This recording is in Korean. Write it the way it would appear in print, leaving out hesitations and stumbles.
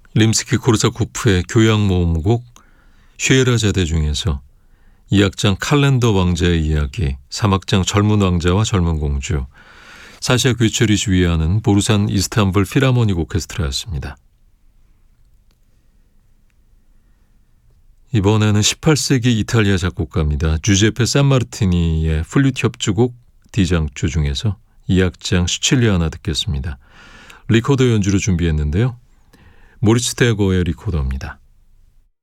림스키 코르사코프의 교향 모음곡 쉐에라자데 중에서 2악장 칼렌더 왕자의 이야기, 3악장 젊은 왕자와 젊은 공주, 사샤 괴철이 지휘하는 보르산 이스탄불 필하모닉 오케스트라였습니다. 이번에는 18세기 이탈리아 작곡가입니다. 주제페 산마르티니의 플루트 협주곡 디장조 중에서 2악장 시칠리아나 듣겠습니다. 리코더 연주로 준비했는데요. 모리츠 테거의 리코더입니다.